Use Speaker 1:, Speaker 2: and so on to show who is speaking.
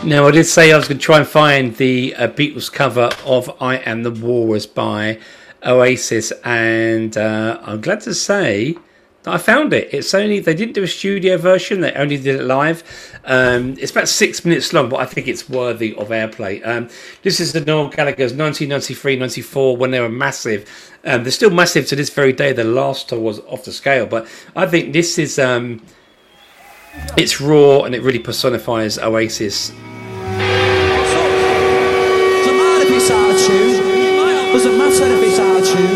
Speaker 1: Now, I did say I was going to try and find the Beatles cover of "I Am the Walrus" by Oasis, and I'm glad to say that I found it. It's only they didn't do a studio version; they only did it live. It's about 6 minutes long, but I think it's worthy of airplay. This is the Noel Gallagher's 1993-94 when they were massive. They're still massive to this very day. The last tour was off the scale, but I think this is it's raw and it really personifies Oasis.
Speaker 2: Doesn't matter if it's out of tune. Doesn't matter if it's out